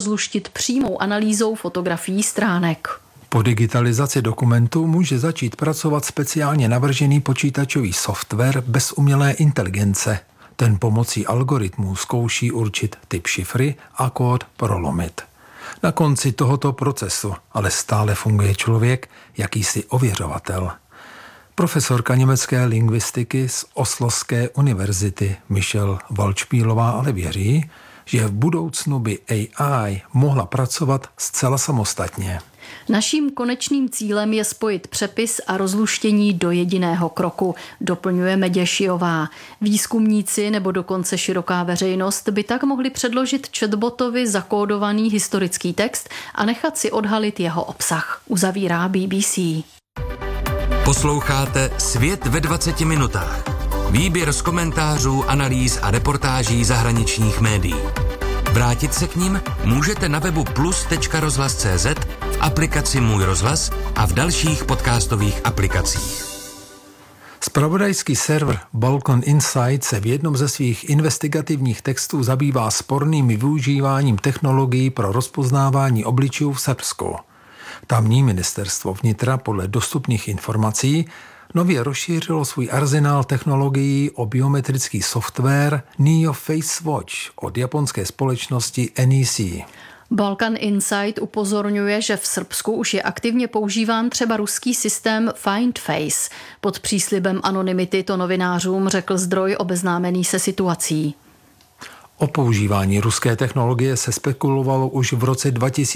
rozluštit přímou analýzou fotografií stránek. Po digitalizaci dokumentu může začít pracovat speciálně navržený počítačový software bez umělé inteligence. Ten pomocí algoritmů zkouší určit typ šifry a kód prolomit. Na konci tohoto procesu ale stále funguje člověk, jakýsi ověřovatel. Profesorka německé lingvistiky z Oslovské univerzity Michelle Waldspielová ale věří, že v budoucnu by AI mohla pracovat zcela samostatně. Naším konečným cílem je spojit přepis a rozluštění do jediného kroku, doplňuje Meděšiová. Výzkumníci nebo dokonce široká veřejnost by tak mohli předložit chatbotovi zakódovaný historický text a nechat si odhalit jeho obsah, uzavírá BBC. Posloucháte Svět ve 20 minutách. Výběr z komentářů, analýz a reportáží zahraničních médií. Vrátit se k nim můžete na webu plus.rozhlas.cz, v aplikaci Můj rozhlas a v dalších podcastových aplikacích. Zpravodajský server Balkan Insight se v jednom ze svých investigativních textů zabývá sporným využíváním technologií pro rozpoznávání obličejů v Srbsku. Tamní ministerstvo vnitra podle dostupných informací nově rozšířilo svůj arzenál technologií o biometrický software NEO Face Watch od japonské společnosti NEC. Balkan Insight upozorňuje, že v Srbsku už je aktivně používán třeba ruský systém Find Face. Pod příslibem anonymity to novinářům řekl zdroj obeznámený se situací. O používání ruské technologie se spekulovalo už v roce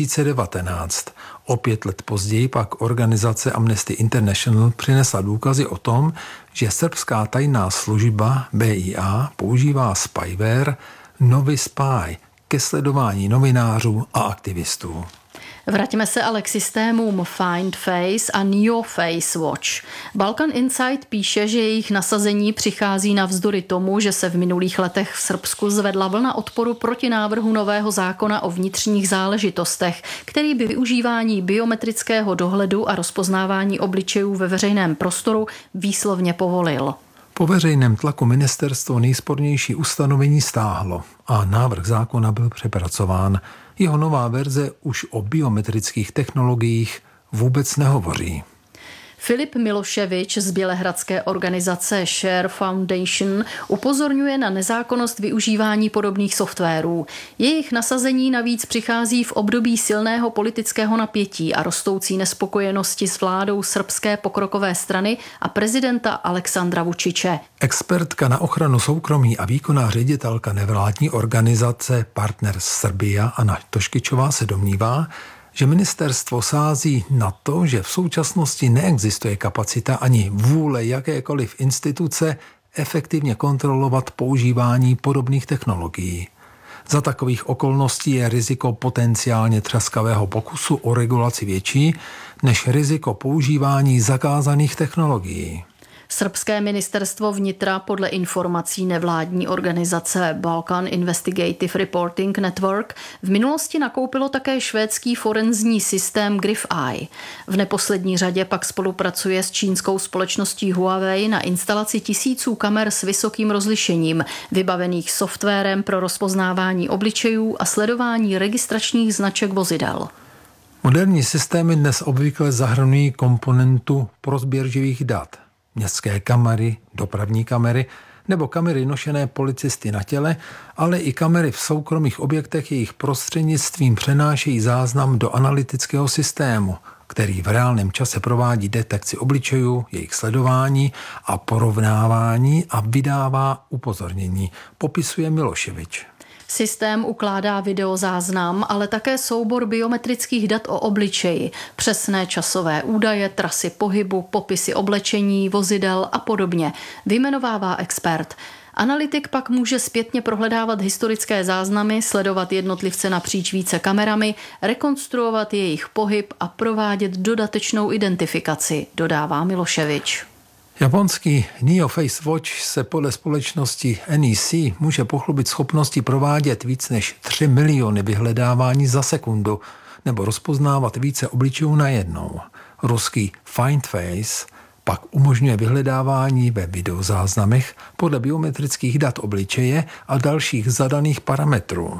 2019. O 5 let později pak organizace Amnesty International přinesla důkazy o tom, že srbská tajná služba BIA používá spyware Novi Spy ke sledování novinářů a aktivistů. Vraťme se ale k systémům Find Face a NEO Face Watch. Balkan Insight píše, že jejich nasazení přichází navzdory tomu, že se v minulých letech v Srbsku zvedla vlna odporu proti návrhu nového zákona o vnitřních záležitostech, který by využívání biometrického dohledu a rozpoznávání obličejů ve veřejném prostoru výslovně povolil. Po veřejném tlaku ministerstvo nejspornější ustanovení stáhlo a návrh zákona byl přepracován. Jeho nová verze už o biometrických technologiích vůbec nehovoří. Filip Miloševič z bělehradské organizace Share Foundation upozorňuje na nezákonnost využívání podobných softwarů. Jejich nasazení navíc přichází v období silného politického napětí a rostoucí nespokojenosti s vládou srbské pokrokové strany a prezidenta Aleksandra Vučiče. Expertka na ochranu soukromí a výkonná ředitelka nevládní organizace Partners Serbia Anna Toškyčová se domnívá, že ministerstvo sází na to, že v současnosti neexistuje kapacita ani vůle jakékoliv instituce efektivně kontrolovat používání podobných technologií. Za takových okolností je riziko potenciálně třaskavého pokusu o regulaci větší než riziko používání zakázaných technologií. Srbské ministerstvo vnitra podle informací nevládní organizace Balkan Investigative Reporting Network v minulosti nakoupilo také švédský forenzní systém Griph-Eye. V neposlední řadě pak spolupracuje s čínskou společností Huawei na instalaci tisíců kamer s vysokým rozlišením, vybavených softwarem pro rozpoznávání obličejů a sledování registračních značek vozidel. Moderní systémy dnes obvykle zahrnují komponentu pro sběr živých dat. Městské kamery, dopravní kamery nebo kamery nošené policisty na těle, ale i kamery v soukromých objektech jejich prostřednictvím přenášejí záznam do analytického systému, který v reálném čase provádí detekci obličejů, jejich sledování a porovnávání a vydává upozornění, popisuje Miloševič. Systém ukládá videozáznam, ale také soubor biometrických dat o obličeji, přesné časové údaje, trasy pohybu, popisy oblečení, vozidel a podobně, vyjmenovává expert. Analytik pak může zpětně prohledávat historické záznamy, sledovat jednotlivce napříč více kamerami, rekonstruovat jejich pohyb a provádět dodatečnou identifikaci, dodává Miloševič. Japonský NEO Face Watch se podle společnosti NEC může pochlubit schopnosti provádět víc než 3 miliony vyhledávání za sekundu nebo rozpoznávat více obličejů najednou. Ruský Find Face pak umožňuje vyhledávání ve videozáznamech podle biometrických dat obličeje a dalších zadaných parametrů.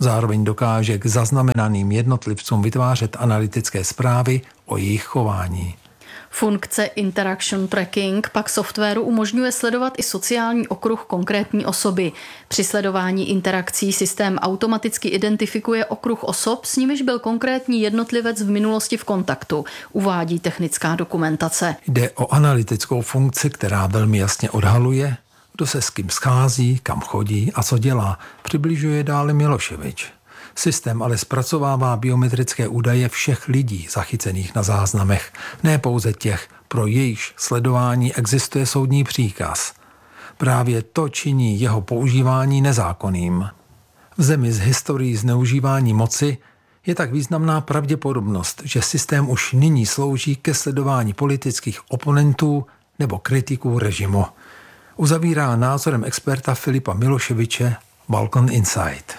Zároveň dokáže k zaznamenaným jednotlivcům vytvářet analytické zprávy o jejich chování. Funkce Interaction Tracking pak softwaru umožňuje sledovat i sociální okruh konkrétní osoby. Při sledování interakcí systém automaticky identifikuje okruh osob, s nimiž byl konkrétní jednotlivec v minulosti v kontaktu, uvádí technická dokumentace. Jde o analytickou funkci, která velmi jasně odhaluje, kdo se s kým schází, kam chodí a co dělá, přibližuje dále Miloševič. Systém ale zpracovává biometrické údaje všech lidí zachycených na záznamech, ne pouze těch, pro jejichž sledování existuje soudní příkaz. Právě to činí jeho používání nezákonným. V zemi s historií zneužívání moci je tak významná pravděpodobnost, že systém už nyní slouží ke sledování politických oponentů nebo kritiků režimu. Uzavírá názorem experta Filipa Miloševiče Balkan Insight.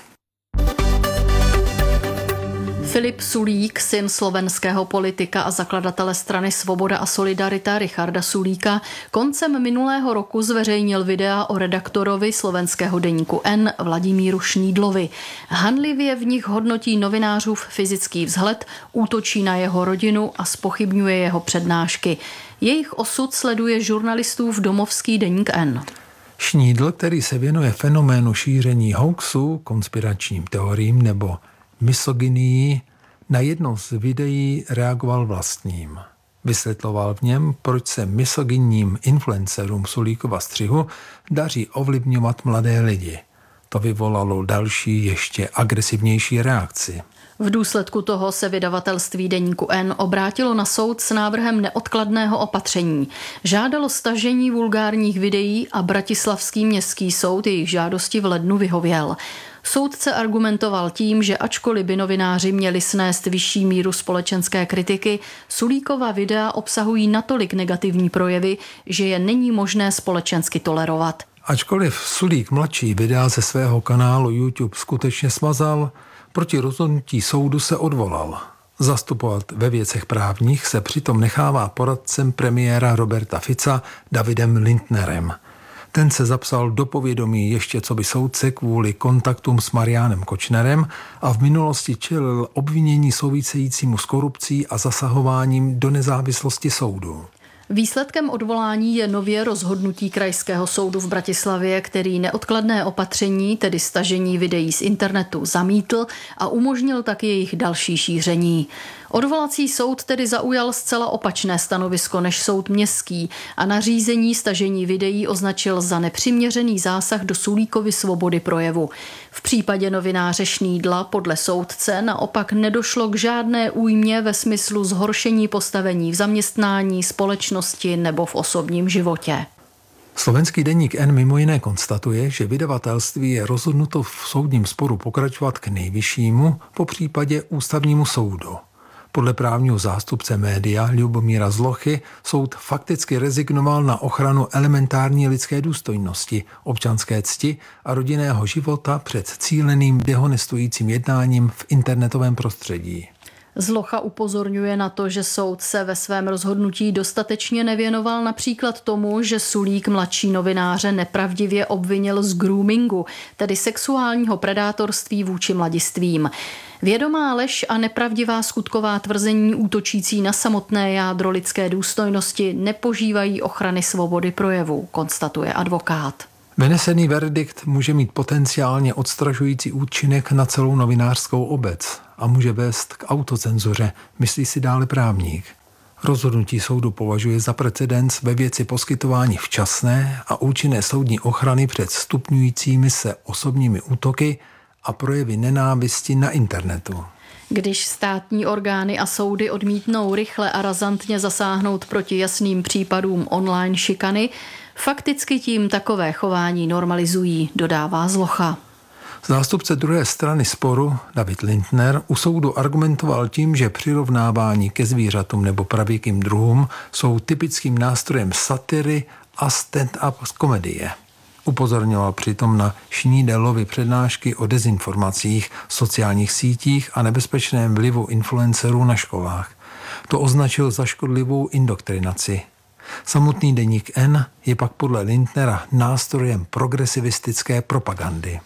Filip Sulík, syn slovenského politika a zakladatele strany Svoboda a Solidarita Richarda Sulíka, koncem minulého roku zveřejnil videa o redaktorovi slovenského deníku N Vladimíru Šnídlovi. Hanlivě v nich hodnotí novinářův fyzický vzhled, útočí na jeho rodinu a zpochybňuje jeho přednášky. Jejich osud sleduje žurnalistův domovský deník N. Šnídl, který se věnuje fenoménu šíření hoaxů, konspiračním teoriím nebo misogynii, na jedno z videí reagoval vlastním. Vysvětloval v něm, proč se misogynním influencerům Sulíkova střihu daří ovlivňovat mladé lidi. To vyvolalo další, ještě agresivnější reakci. V důsledku toho se vydavatelství deníku N obrátilo na soud s návrhem neodkladného opatření. Žádalo stažení vulgárních videí a bratislavský městský soud jejich žádosti v lednu vyhověl. Soudce argumentoval tím, že ačkoliv by novináři měli snést vyšší míru společenské kritiky, Sulíkova videa obsahují natolik negativní projevy, že je není možné společensky tolerovat. Ačkoliv Sulík mladší videa ze svého kanálu YouTube skutečně smazal, proti rozhodnutí soudu se odvolal. Zastupovat ve věcech právních se přitom nechává poradcem premiéra Roberta Fica Davidem Lindnerem. Ten se zapsal do povědomí ještě coby soudce kvůli kontaktům s Mariánem Kočnerem a v minulosti čelil obvinění souvisejícímu s korupcí a zasahováním do nezávislosti soudu. Výsledkem odvolání je nově rozhodnutí Krajského soudu v Bratislavě, který neodkladné opatření, tedy stažení videí z internetu, zamítl a umožnil tak jejich další šíření. Odvolací soud tedy zaujal zcela opačné stanovisko než soud městský a nařízení stažení videí označil za nepřiměřený zásah do Sulíkovy svobody projevu. V případě novináře Šnídla podle soudce naopak nedošlo k žádné újmě ve smyslu zhoršení postavení v zaměstnání, společnosti nebo v osobním životě. Slovenský deník N mimo jiné konstatuje, že vydavatelství je rozhodnuto v soudním sporu pokračovat k nejvyššímu, popřípadě ústavnímu soudu. Podle právního zástupce média Ljubomíra Zlochy soud fakticky rezignoval na ochranu elementární lidské důstojnosti, občanské cti a rodinného života před cíleným dehonestujícím jednáním v internetovém prostředí. Zlocha upozorňuje na to, že soud se ve svém rozhodnutí dostatečně nevěnoval například tomu, že Sulík mladší novináře nepravdivě obvinil z groomingu, tedy sexuálního predátorství vůči mladistvím. Vědomá lež a nepravdivá skutková tvrzení útočící na samotné jádro lidské důstojnosti nepožívají ochrany svobody projevu, konstatuje advokát. Vynesený verdikt může mít potenciálně odstrašující účinek na celou novinářskou obec a může vést k autocenzuře, myslí si dále právník. Rozhodnutí soudu považuje za precedens ve věci poskytování včasné a účinné soudní ochrany před stupňujícími se osobními útoky a projevy nenávisti na internetu. Když státní orgány a soudy odmítnou rychle a razantně zasáhnout proti jasným případům online šikany, fakticky tím takové chování normalizují, dodává Zlocha. Zástupce druhé strany sporu, David Lindner, u soudu argumentoval tím, že přirovnávání ke zvířatům nebo pravěkým druhům jsou typickým nástrojem satiry a stand-up komedie. Upozorňoval přitom na Šnídelovy přednášky o dezinformacích, sociálních sítích a nebezpečném vlivu influencerů na školách. To označil za škodlivou indoktrinaci. Samotný deník N je pak podle Lindnera nástrojem progresivistické propagandy.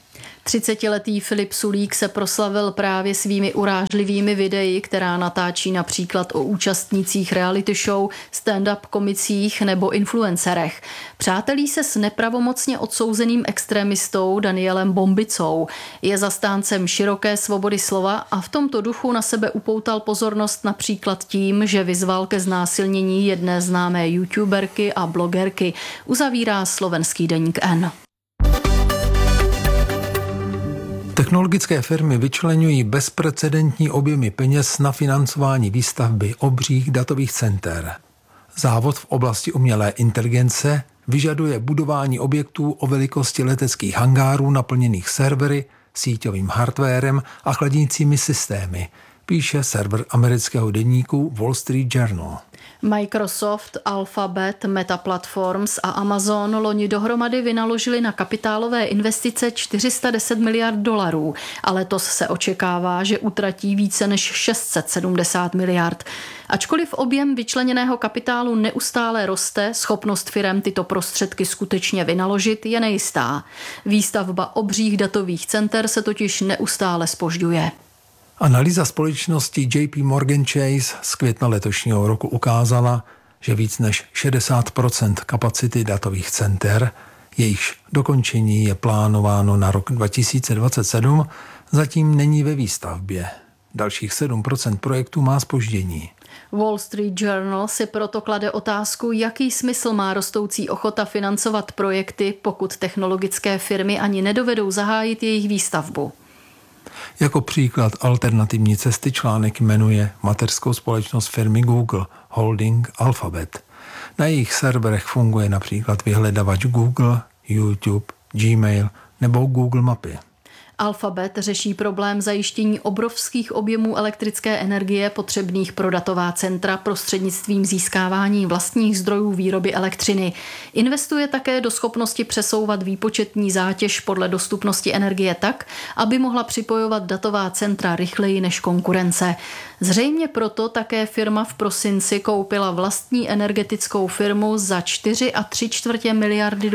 30letý Filip Sulík se proslavil právě svými urážlivými videi, která natáčí například o účastnících reality show, stand-up komicích nebo influencerech. Přátelí se s nepravomocně odsouzeným extremistou Danielem Bombicou. Je zastáncem široké svobody slova a v tomto duchu na sebe upoutal pozornost například tím, že vyzval ke znásilnění jedné známé youtuberky a blogerky, uzavírá slovenský deník N. Technologické firmy vyčleňují bezprecedentní objemy peněz na financování výstavby obřích datových center. Závod v oblasti umělé inteligence vyžaduje budování objektů o velikosti leteckých hangárů naplněných servery, síťovým hardwarem a chladícími systémy, píše server amerického deníku Wall Street Journal. Microsoft, Alphabet, Meta Platforms a Amazon loni dohromady vynaložili na kapitálové investice $410 miliard, a letos se očekává, že utratí více než 670 miliard. Ačkoliv objem vyčleněného kapitálu neustále roste, schopnost firem tyto prostředky skutečně vynaložit je nejistá. Výstavba obřích datových center se totiž neustále zpožďuje. Analýza společnosti JP Morgan Chase z května letošního roku ukázala, že víc než 60% kapacity datových center, jejichž dokončení je plánováno na rok 2027, zatím není ve výstavbě. Dalších 7% projektů má zpoždění. Wall Street Journal si proto klade otázku, jaký smysl má rostoucí ochota financovat projekty, pokud technologické firmy ani nedovedou zahájit jejich výstavbu. Jako příklad alternativní cesty článek jmenuje mateřskou společnost firmy Google Holding Alphabet. Na jejich serverech funguje například vyhledavač Google, YouTube, Gmail nebo Google Mapy. Alphabet řeší problém zajištění obrovských objemů elektrické energie potřebných pro datová centra prostřednictvím získávání vlastních zdrojů výroby elektřiny. Investuje také do schopnosti přesouvat výpočetní zátěž podle dostupnosti energie tak, aby mohla připojovat datová centra rychleji než konkurence. Zřejmě proto také firma v prosinci koupila vlastní energetickou firmu za $4,75 miliardy.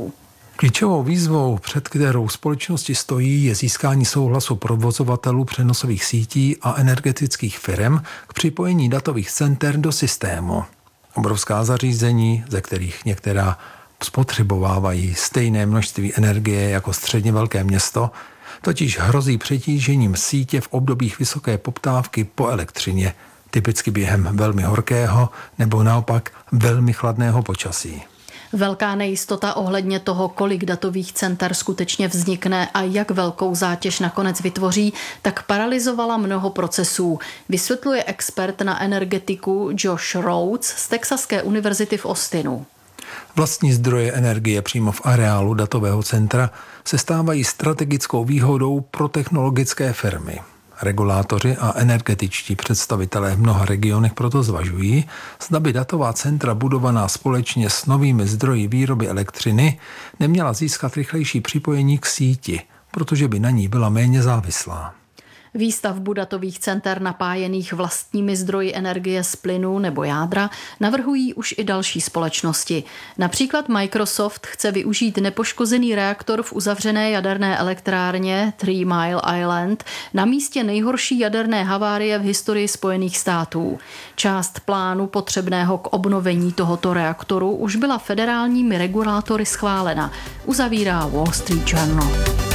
Klíčovou výzvou, před kterou společnosti stojí, je získání souhlasu provozovatelů přenosových sítí a energetických firm k připojení datových center do systému. Obrovská zařízení, ze kterých některá spotřebovávají stejné množství energie jako středně velké město, totiž hrozí přetížením sítě v obdobích vysoké poptávky po elektřině, typicky během velmi horkého nebo naopak velmi chladného počasí. Velká nejistota ohledně toho, kolik datových center skutečně vznikne a jak velkou zátěž nakonec vytvoří, tak paralyzovala mnoho procesů, vysvětluje expert na energetiku Josh Rhodes z Texaské univerzity v Austinu. Vlastní zdroje energie přímo v areálu datového centra se stávají strategickou výhodou pro technologické firmy. Regulátoři a energetičtí představitelé v mnoha regionech proto zvažují, zda by datová centra budovaná společně s novými zdroji výroby elektřiny neměla získat rychlejší připojení k síti, protože by na ní byla méně závislá. Výstavbu datových center napájených vlastními zdroji energie z plynu nebo jádra navrhují už i další společnosti. Například Microsoft chce využít nepoškozený reaktor v uzavřené jaderné elektrárně Three Mile Island na místě nejhorší jaderné havárie v historii Spojených států. Část plánu potřebného k obnovení tohoto reaktoru už byla federálními regulátory schválena, uzavírá Wall Street Journal.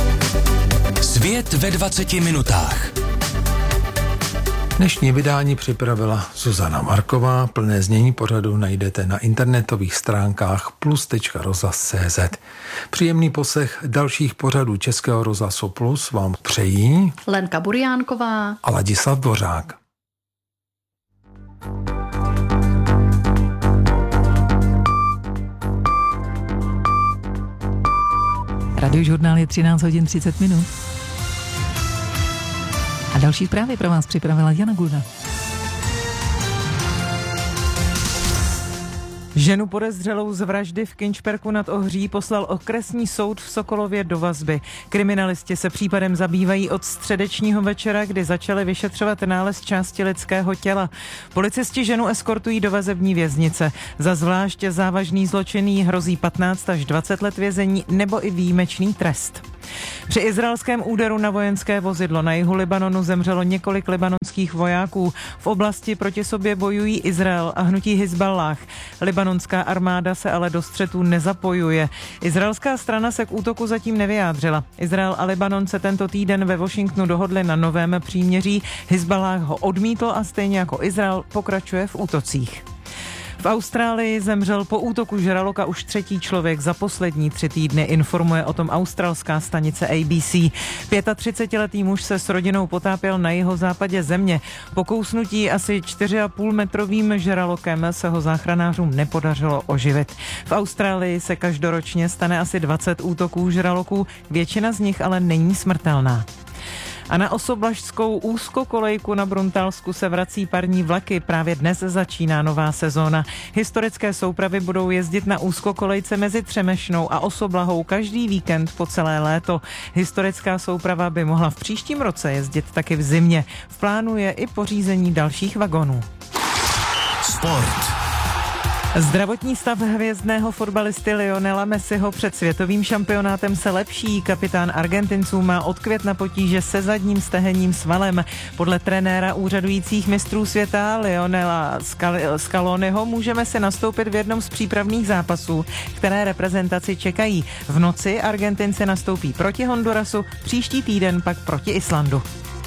Svět ve 20 minutách. Dnešní vydání připravila Zuzana Marková. Plné znění pořadu najdete na internetových stránkách plus.rozhlas.cz. Příjemný poslech dalších pořadů Českého rozhlasu Plus vám přejí Lenka Buriánková a Ladislav Dvořák. Radiožurnál je 13 hodin 30 minut. A další zprávy pro vás připravila Jana Gulda. Ženu podezřelou z vraždy v Kynčperku nad Ohří poslal okresní soud v Sokolově do vazby. Kriminalisti se případem zabývají od středečního večera, kdy začali vyšetřovat nález části lidského těla. Policisti ženu eskortují do vazební věznice. Za zvlášť závažný zločin jí hrozí 15 až 20 let vězení nebo i výjimečný trest. Při izraelském úderu na vojenské vozidlo na jihu Libanonu zemřelo několik libanonských vojáků. V oblasti proti sobě bojují Izrael a hnutí Hizballáh. Libanonská armáda se ale do střetů nezapojuje. Izraelská strana se k útoku zatím nevyjádřila. Izrael a Libanon se tento týden ve Washingtonu dohodli na novém příměří. Hizballáh ho odmítl a stejně jako Izrael pokračuje v útocích. V Austrálii zemřel po útoku žraloka už 3. člověk za poslední 3 týdny, informuje o tom australská stanice ABC. 35letý muž se s rodinou potápěl na jihozápadě země. Po kousnutí asi 4,5 metrovým žralokem se ho záchranářům nepodařilo oživit. V Austrálii se každoročně stane asi 20 útoků žraloků, většina z nich ale není smrtelná. A na Osoblažskou úzkokolejku na Bruntálsku se vrací parní vlaky. Právě dnes začíná nová sezóna. Historické soupravy budou jezdit na úzkokolejce mezi Třemešnou a Osoblahou každý víkend po celé léto. Historická souprava by mohla v příštím roce jezdit taky v zimě. V plánu je i pořízení dalších vagonů. Sport. Zdravotní stav hvězdného fotbalisty Lionela Messiho před světovým šampionátem se lepší. Kapitán Argentinců má od května potíže se zadním stehenním svalem. Podle trenéra úřadujících mistrů světa Lionela Scaloniho může Messi nastoupit v jednom z přípravných zápasů, které reprezentaci čekají. V noci Argentinci nastoupí proti Hondurasu, příští týden pak proti Islandu.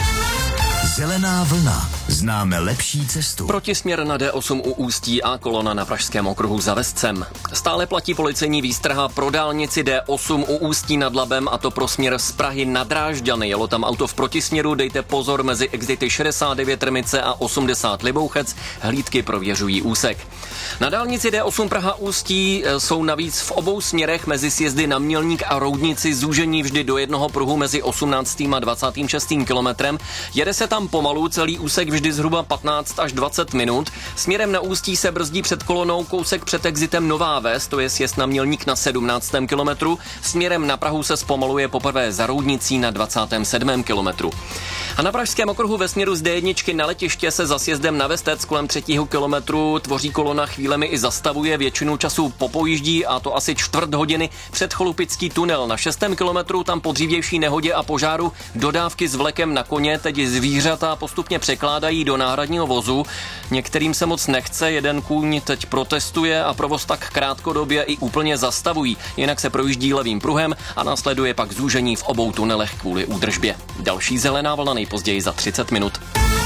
Zelená vlna. Známe lepší cestu. Protisměr na D8 u Ústí a kolona na Pražském okruhu za Vescem. Stále platí policejní výstraha pro dálnici D8 u Ústí nad Labem, a to pro směr z Prahy na Drážďany. Jelo tam auto v protisměru, dejte pozor mezi exity 69 Trmice a 80 Libouchec. Hlídky prověřují úsek. Na dálnici D8 Praha Ústí jsou navíc v obou směrech mezi sjezdy na Mělník a Roudnici zúžení vždy do jednoho pruhu mezi 18. a 26. kilometrem. Jede se tam pomalu, celý úsek vždy zhruba 15 až 20 minut. Směrem na Ústí se brzdí před kolonou kousek před exitem Nová Ves, to je sjezd na Mělník na 17. kilometru. Směrem na Prahu se zpomaluje poprvé za Roudnicí na 27. kilometru. A na Pražském okruhu ve směru z D1 na letiště se za sjezdem na Vestec kolem 3. kilometru tvoří kolona, chvílemi i zastavuje, většinu času popojíždí, a to asi čtvrt hodiny před Cholupický tunel. Na 6. kilometru tam po dřívější nehodě a požáru dodávky s vlekem na koně teď zvířata postupně překládají do náhradního vozu. Některým se moc nechce, jeden kůň teď protestuje a provoz tak krátkodobě i úplně zastavují. Jinak se projíždí levým pruhem a následuje pak zúžení v obou tunelech kvůli údržbě. Další zelená vlna nejpozději za 30 minut.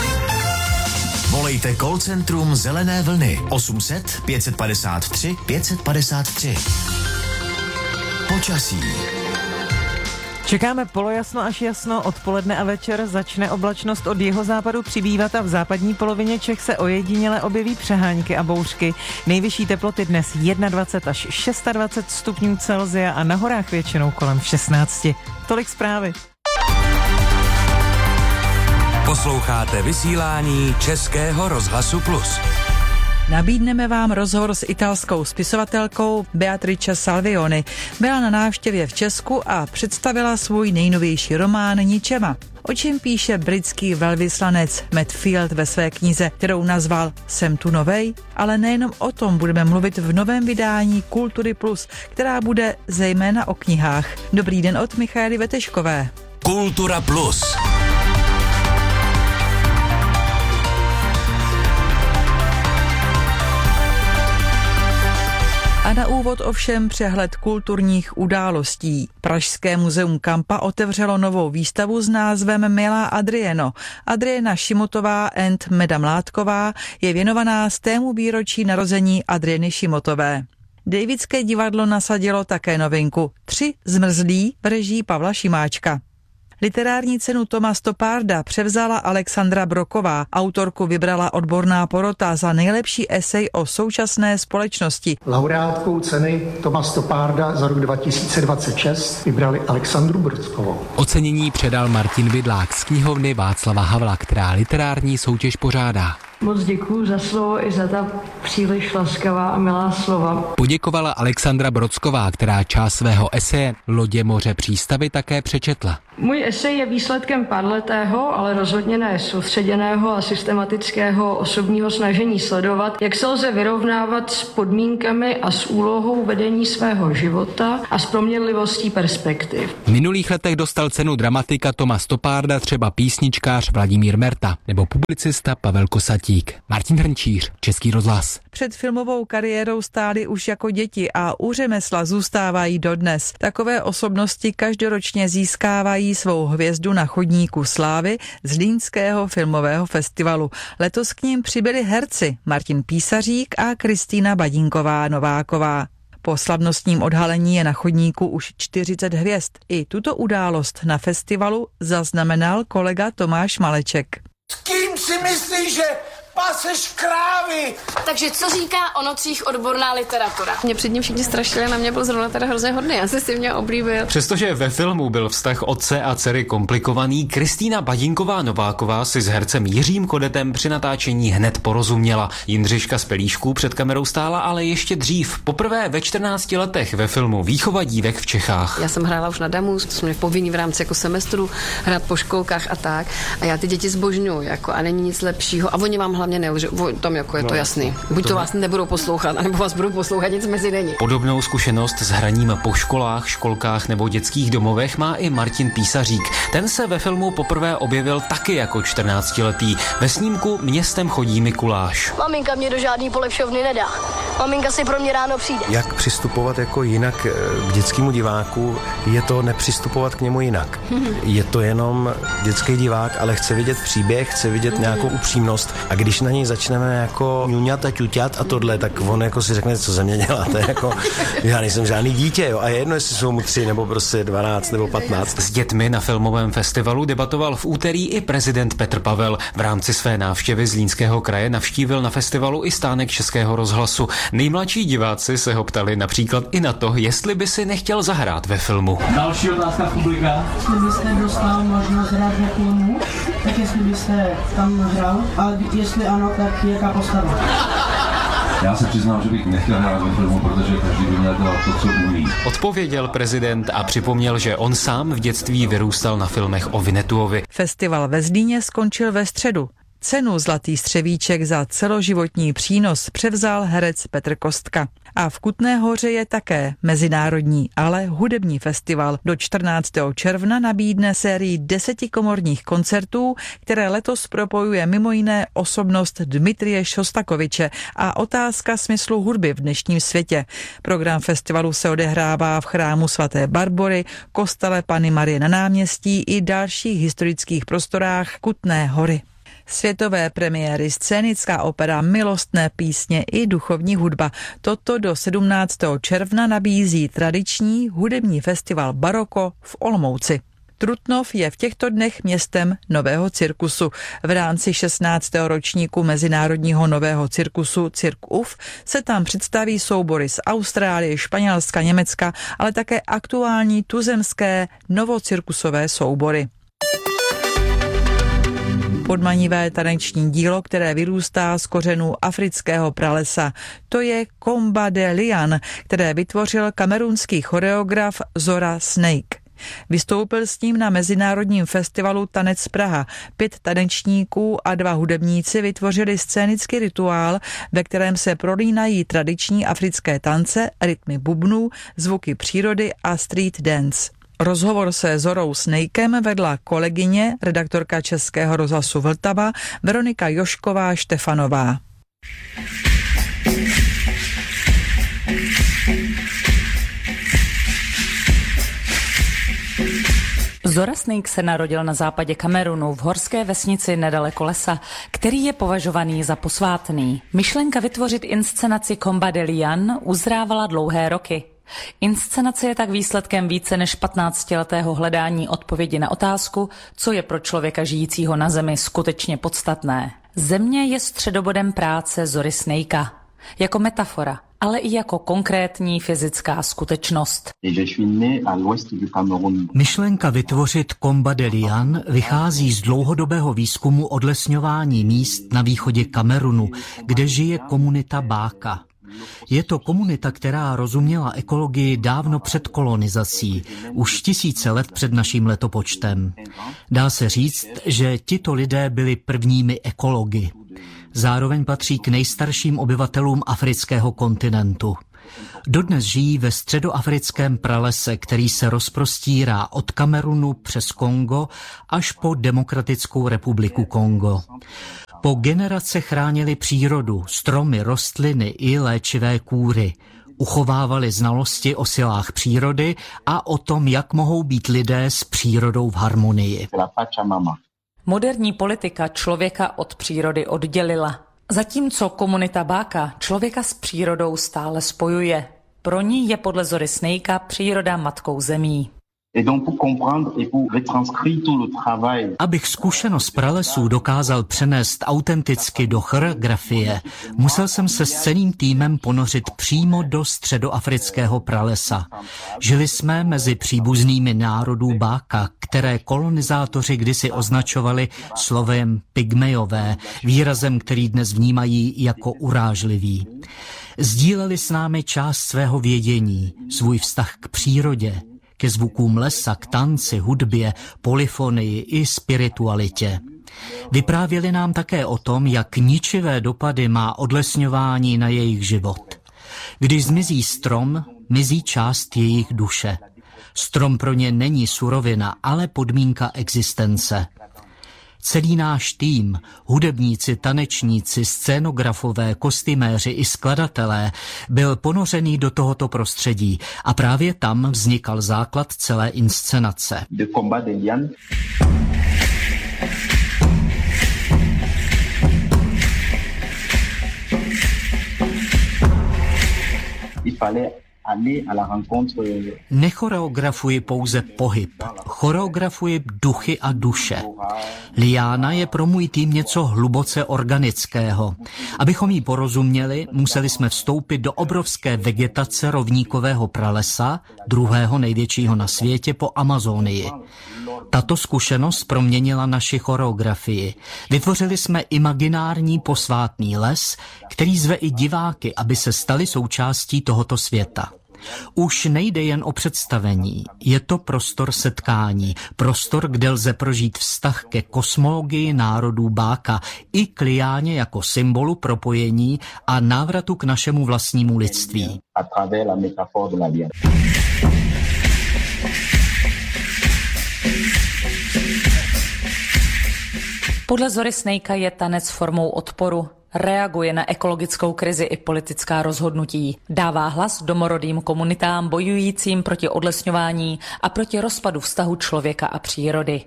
Volejte call centrum Zelené vlny 800 553 553. Počasí. Čekáme polojasno až jasno, odpoledne a večer začne oblačnost od jihozápadu přibývat a v západní polovině Čech se ojediněle objeví přehánky a bouřky. Nejvyšší teploty dnes 21 až 26 stupňů Celsia a na horách většinou kolem 16. Tolik zprávy. Posloucháte vysílání Českého rozhlasu Plus. Nabídneme vám rozhovor s italskou spisovatelkou Beatrice Salvioni. Byla na návštěvě v Česku a představila svůj nejnovější román Ničema. O čem píše britský velvyslanec Matt Field ve své knize, kterou nazval Jsem tu novej? Ale nejenom o tom budeme mluvit v novém vydání Kultury Plus, která bude zejména o knihách. Dobrý den od Michaely Veteškové. Kultura Plus. A na úvod ovšem přehled kulturních událostí. Pražské muzeum Kampa otevřelo novou výstavu s názvem Milá Adrieno. Adriena Šimotová and Meda Mládková je věnovaná 100. výročí narození Adrieny Šimotové. Davidské divadlo nasadilo také novinku 3 zmrzlí v režii Pavla Šimáčka. Literární cenu Toma Stopparda převzala Alexandra Broková. Autorku vybrala odborná porota za nejlepší esej o současné společnosti. Laureátkou ceny Toma Stopparda za rok 2026 vybrali Alexandru Brokovou. Ocenění předal Martin Vidlák z knihovny Václava Havla, která literární soutěž pořádá. Moc děkuju za slovo i za ta příliš laskavá a milá slova. Poděkovala Alexandra Brodsková, která část svého eseje Lodě, moře, přístavy také přečetla. Můj esej je výsledkem párletého, ale rozhodně ne soustředěného a systematického osobního snažení sledovat, jak se lze vyrovnávat s podmínkami a s úlohou vedení svého života a s proměnlivostí perspektiv. V minulých letech dostal cenu dramatika Toma Stopparda třeba písničkář Vladimír Merta nebo publicista Pavel Kosatík. Martin Hrnčíř, Český rozhlas. Před filmovou kariérou stáli už jako děti a u řemesla zůstávají dodnes. Takové osobnosti každoročně získávají svou hvězdu na chodníku slávy Zlínského filmového festivalu. Letos k ním přibyli herci Martin Písařík a Kristýna Badínková-Nováková. Po slavnostním odhalení je na chodníku už 40 hvězd. I tuto událost na festivalu zaznamenal kolega Tomáš Maleček. S kým si myslíš, že paseš krávy? Takže co říká o nocích odborná literatura? Mě před ním všichni strašili, na mě byl zrovna teda hrozně hodný, asi si mě oblíbil. Přestože ve filmu byl vztah otce a dcery komplikovaný, Kristýna Badínková-Nováková si s hercem Jiřím Kodetem při natáčení hned porozuměla. Jindřiška z Pelíšků před kamerou stála ale ještě dřív. Poprvé ve 14 letech ve filmu Výchova dívek v Čechách. Já jsem hrála už na damu, jsme povinní v rámci jako semestru hrát po školkách a tak. A já ty děti zbožňuju, jako a není nic lepšího. A oni vám hlavně nelže, tam jako je to jasný. Buď to vás nebudou poslouchat, anebo vás budou poslouchat, nic mezi není. Podobnou zkušenost s hraním po školách, školkách nebo dětských domovech má i Martin Písařík. Ten se ve filmu poprvé objevil taky jako 14letý. Ve snímku Městem chodí Mikuláš. Maminka mě do žádný polepšovny nedá. Maminka si pro mě ráno přijde. Jak přistupovat jako jinak k dětskému diváku, je to nepřistupovat k němu jinak. Je to jenom dětský divák, ale chce vidět příběh, chce vidět nějakou upřímnost. A když na něj začneme jako ňuňat a ťuťat a tohle, tak on jako si řekne, co ze mě děláte, jako já nejsem žádný dítě, jo, a je jedno, jestli jsou mu 3 nebo prostě 12 nebo 15. S dětmi na filmovém festivalu debatoval v úterý i prezident Petr Pavel. V rámci své návštěvy Zlínského kraje navštívil na festivalu i stánek Českého rozhlasu. Nejmladší diváci se ho ptali například i na to, jestli by si nechtěl zahrát ve filmu. Další otázka publika. Jestli byste dostal možnost hrát ve filmu, tak jestli byste tam hrál, a jestli ano, tak jaká postava? Já se přiznám, že bych nechtěl hrát ve filmu, protože každý by měl dělat to, co umí. Odpověděl prezident a připomněl, že on sám v dětství vyrůstal na filmech o Vinetuovi. Festival ve Zlíně skončil ve středu. Cenu Zlatý střevíček za celoživotní přínos převzal herec Petr Kostka. A v Kutné Hoře je také mezinárodní, ale hudební festival. Do 14. června nabídne sérii 10 komorních koncertů, které letos propojuje mimo jiné osobnost Dmitrije Šostakoviče a otázka smyslu hudby v dnešním světě. Program festivalu se odehrává v chrámu svaté Barbory, kostele Panny Marie na náměstí i dalších historických prostorách Kutné Hory. Světové premiéry, scénická opera, milostné písně i duchovní hudba. Toto do 17. června nabízí tradiční hudební festival Baroko v Olomouci. Trutnov je v těchto dnech městem nového cirkusu. V rámci 16. ročníku mezinárodního nového cirkusu Cirque UF se tam představí soubory z Austrálie, Španělska, Německa, ale také aktuální tuzemské novocirkusové soubory. Podmanivé taneční dílo, které vyrůstá z kořenů afrického pralesa. To je Comba de Lian, které vytvořil kamerunský choreograf Zora Snake. Vystoupil s ním na mezinárodním festivalu Tanec Praha. 5 tanečníků a 2 hudebníci vytvořili scénický rituál, ve kterém se prolínají tradiční africké tance, rytmy bubnů, zvuky přírody a street dance. Rozhovor se Zorou Snakem vedla kolegyně, redaktorka Českého rozhlasu Vltava, Veronika Jošková-Štefanová. Zora Snake se narodil na západě Kamerunu v horské vesnici nedaleko lesa, který je považovaný za posvátný. Myšlenka vytvořit inscenaci Comba de Lian uzrávala dlouhé roky. Inscenace je tak výsledkem více než 15letého hledání odpovědi na otázku, co je pro člověka žijícího na zemi skutečně podstatné. Země je středobodem práce Zory Snakea. Jako metafora ale i jako konkrétní fyzická skutečnost. Myšlenka vytvořit Comba de Lian vychází z dlouhodobého výzkumu odlesňování míst na východě Kamerunu, kde žije komunita Báka. Je to komunita, která rozuměla ekologii dávno před kolonizací, už tisíce let před naším letopočtem. Dá se říct, že tito lidé byli prvními ekology. Zároveň patří k nejstarším obyvatelům afrického kontinentu. Dodnes žijí ve středoafrickém pralese, který se rozprostírá od Kamerunu přes Kongo až po Demokratickou republiku Kongo. Po generace chránili přírodu, stromy, rostliny i léčivé kůry. Uchovávali znalosti o silách přírody a o tom, jak mohou být lidé s přírodou v harmonii. Moderní politika člověka od přírody oddělila. Zatímco komunita Báka člověka s přírodou stále spojuje. Pro ní je podle Zory Snakea příroda matkou zemí. Abych zkušenost pralesů dokázal přenést autenticky do choreografie, musel jsem se s celým týmem ponořit přímo do středoafrického pralesa. Žili jsme mezi příbuznými národů Báka, které kolonizátoři kdysi označovali slovem pygmejové, výrazem, který dnes vnímají jako urážlivý. Sdíleli s námi část svého vědění, svůj vztah k přírodě, ke zvukům lesa, k tanci, hudbě, polyfonii i spiritualitě. Vyprávěli nám také o tom, jak ničivé dopady má odlesňování na jejich život. Když zmizí strom, mizí část jejich duše. Strom pro ně není surovina, ale podmínka existence. Celý náš tým, hudebníci, tanečníci, scénografové, kostýméři i skladatelé, byl ponořený do tohoto prostředí a právě tam vznikal základ celé inscenace. Nechoreografuji pouze pohyb, choreografuji duchy a duše. Liana je pro můj tým něco hluboce organického. Abychom jí porozuměli, museli jsme vstoupit do obrovské vegetace rovníkového pralesa, druhého největšího na světě po Amazonii. Tato zkušenost proměnila naši choreografii. Vytvořili jsme imaginární posvátný les, který zve i diváky, aby se stali součástí tohoto světa. Už nejde jen o představení, je to prostor setkání, prostor, kde lze prožít vztah ke kosmologii národů Báka i k liáně jako symbolu propojení a návratu k našemu vlastnímu lidství. Podle Zory Snakea je tanec formou odporu. Reaguje na ekologickou krizi i politická rozhodnutí. Dává hlas domorodým komunitám bojujícím proti odlesňování a proti rozpadu vztahu člověka a přírody.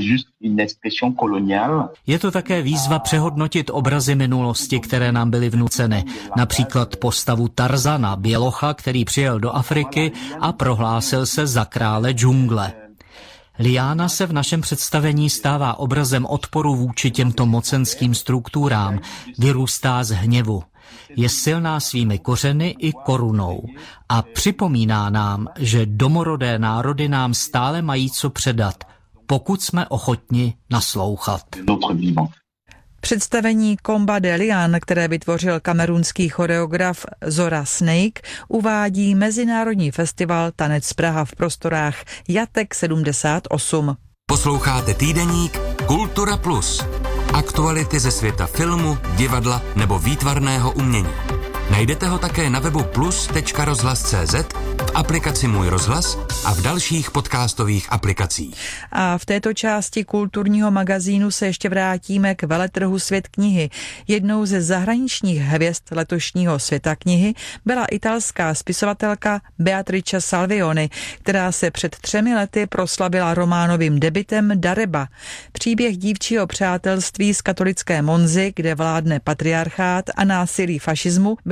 Je to také výzva přehodnotit obrazy minulosti, které nám byly vnuceny. Například postavu Tarzana, bělocha, který přijel do Afriky a prohlásil se za krále džungle. Liana se v našem představení stává obrazem odporu vůči těmto mocenským strukturám, vyrůstá z hněvu. Je silná svými kořeny i korunou a připomíná nám, že domorodé národy nám stále mají co předat, pokud jsme ochotni naslouchat. Představení Comba de Lian, které vytvořil kamerunský choreograf Zora Snake, uvádí Mezinárodní festival Tanec Praha v prostorách Jatek 78. Posloucháte týdeník Kultura Plus. Aktuality ze světa filmu, divadla nebo výtvarného umění. Najdete ho také na webu plus.rozhlas.cz, v aplikaci Můj rozhlas a v dalších podcastových aplikacích. A v této části kulturního magazínu se ještě vrátíme k veletrhu Svět knihy. Jednou ze zahraničních hvězd letošního Světa knihy byla italská spisovatelka Beatrice Salvioni, která se před 3 lety proslavila románovým debutem Dareba. Příběh dívčího přátelství z katolické Monzy, kde vládne patriarchát a násilí fašismu, byl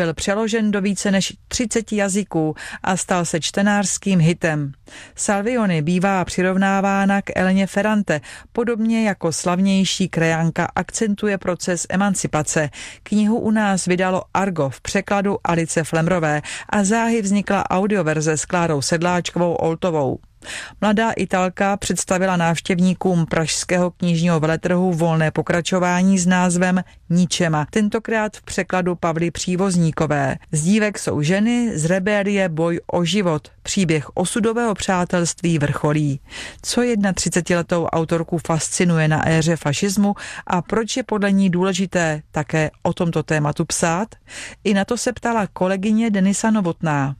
byl přeložen do více než 30 jazyků a stal se čtenářským hitem. Salvioni bývá přirovnávána k Eleně Ferrante, podobně jako slavnější krajanka akcentuje proces emancipace. Knihu u nás vydalo Argo v překladu Alice Flemrové a záhy vznikla audioverze s Klárou Sedláčkovou Oltovou. Mladá Italka představila návštěvníkům pražského knižního veletrhu volné pokračování s názvem Ničema, tentokrát v překladu Pavly Přívozníkové. Z dívek jsou ženy, z rebélie boj o život, příběh osudového přátelství vrcholí. Co 31letou autorku fascinuje na éře fašismu a proč je podle ní důležité také o tomto tématu psát? I na to se ptala kolegyně Denisa Novotná.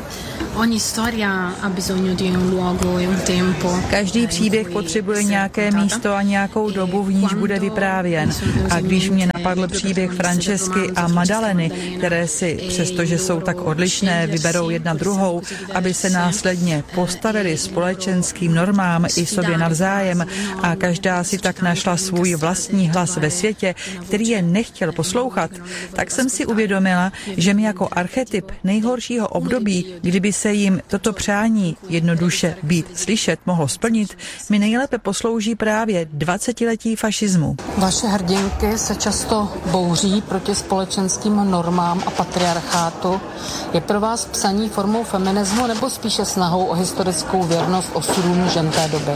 Každý příběh potřebuje nějaké místo a nějakou dobu, v níž bude vyprávěn. A když mě napadl příběh Francesky a Madaleny, které si, přestože jsou tak odlišné, vyberou jedna druhou, aby se následně postavili společenským normám i sobě navzájem a každá si tak našla svůj vlastní hlas ve světě, který je nechtěl poslouchat, tak jsem si uvědomila, že mi jako archetyp nejhoršího období, kdyby se jim toto přání jednoduše být slyšet mohlo splnit, mi nejlépe poslouží právě 20letí fašismu. Vaše hrdinky se často bouří proti společenským normám a patriarchátu. Je pro vás psaní formou feminismu nebo spíše snahou o historickou věrnost osudům žen té doby?